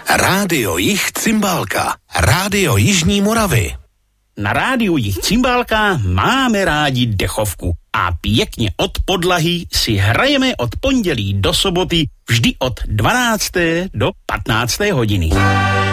Rádio Jih Cymbálka. Rádio Jižní Moravy. Na rádiu Jih Cymbálka máme rádi dechovku a pěkně od podlahy si hrajeme od pondělí do soboty vždy od 12. do 15. hodiny.